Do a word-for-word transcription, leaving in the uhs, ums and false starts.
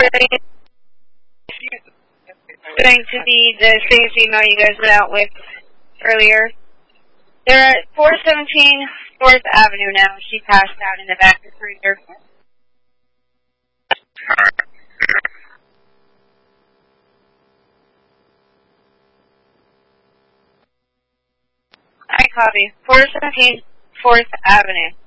going to be the same email you guys went out with earlier. They're at four seventeen fourth Avenue now. She passed out in the back of the freezer. I copy. four seventeen fourth Avenue.